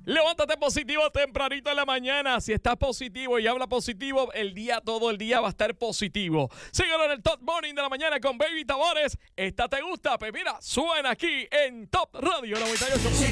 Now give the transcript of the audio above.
Levántate positivo tempranito en la mañana. Si estás positivo y habla positivo, todo el día va a estar positivo. Síguelo en el Top Morning de la mañana con Baby Tavares. ¿Esta te gusta? Pues mira, suena aquí en Top Radio 98.